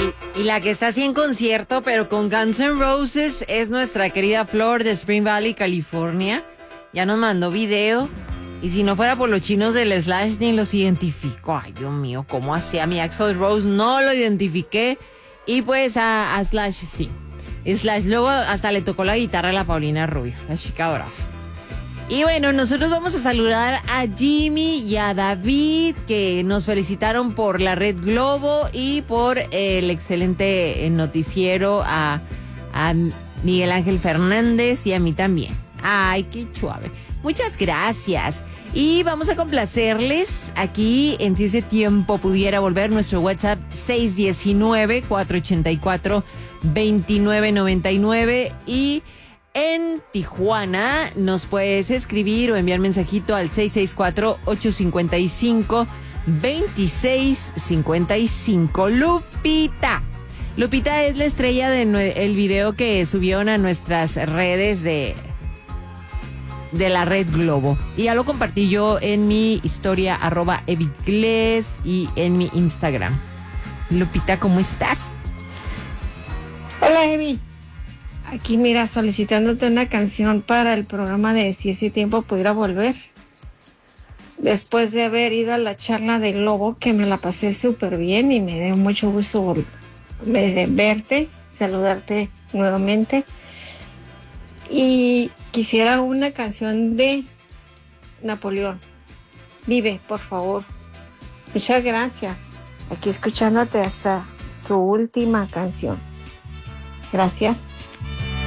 Y la que está así en concierto, pero con Guns N' Roses, es nuestra querida Flor de Spring Valley, California. Ya nos mandó video. Y si no fuera por los chinos del Slash, ni los identifico. Ay, Dios mío, ¿cómo hacía mi Axl Rose? No lo identifiqué. Y pues a Slash sí. Slash luego hasta le tocó la guitarra a la Paulina Rubio, la chica dorada. Y bueno, nosotros vamos a saludar a Jimmy y a David, que nos felicitaron por la Red Globo y por el excelente noticiero, a Miguel Ángel Fernández y a mí también. Ay, qué suave. Muchas gracias. Y vamos a complacerles aquí en Si Ese Tiempo Pudiera Volver, nuestro WhatsApp 619-484-2999. Y en Tijuana nos puedes escribir o enviar mensajito al 664-855-2655. Lupita es la estrella del video que subieron a nuestras redes de la Red Globo. Y ya lo compartí yo en mi historia @evitgles y en mi Instagram. Lupita, ¿cómo estás? Hola, Evi. Aquí, mira, solicitándote una canción para el programa de Si Ese Tiempo Pudiera Volver. Después de haber ido a la charla del Lobo, que me la pasé súper bien y me dio mucho gusto verte, saludarte nuevamente. Y quisiera una canción de Napoleón. Vive, por favor. Muchas gracias. Aquí escuchándote hasta tu última canción. Gracias.